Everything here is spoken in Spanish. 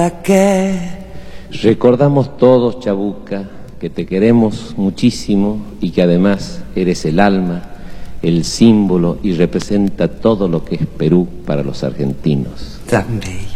Recordamos todos, Chabuca, que te queremos muchísimo y que además eres el alma, el símbolo y representa todo lo que es Perú para los argentinos. Também.